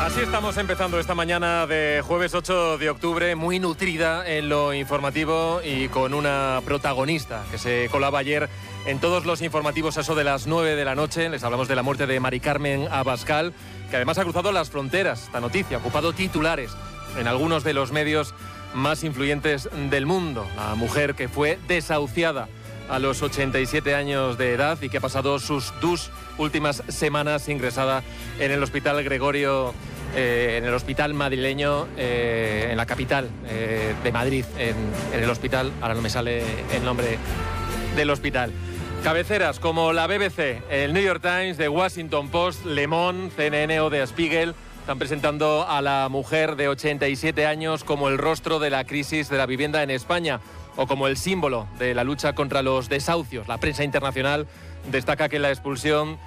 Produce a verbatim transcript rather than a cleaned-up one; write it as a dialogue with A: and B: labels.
A: Así estamos empezando esta mañana de jueves ocho de octubre, muy nutrida en lo informativo y con una protagonista que se colaba ayer en todos los informativos a eso de las nueve de la noche. Les hablamos de la muerte de Mari Carmen Abascal, que además ha cruzado las fronteras. Esta noticia ha ocupado titulares en algunos de los medios más influyentes del mundo. La mujer que fue desahuciada a los ochenta y siete años de edad y que ha pasado sus dos últimas semanas ingresada en el Hospital Gregorio, eh, en el hospital madrileño, eh, en la capital eh, de Madrid, en, en el hospital, ahora no me sale el nombre del hospital. Cabeceras como la B B C, el New York Times, The Washington Post, Le Monde, C N N o The Spiegel están presentando a la mujer de ochenta y siete años como el rostro de la crisis de la vivienda en España o como el símbolo de la lucha contra los desahucios. La prensa internacional destaca que la expulsión